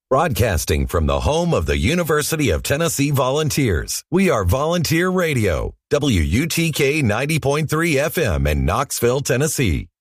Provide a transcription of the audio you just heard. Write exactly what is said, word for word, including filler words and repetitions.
Broadcasting from the home of the University of Tennessee Volunteers, we are Volunteer Radio, W U T K ninety point three F M in Knoxville, Tennessee.